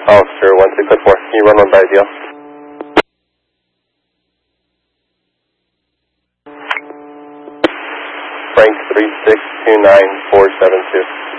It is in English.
Officer 1654, can you run one by deal? Frank 3629472.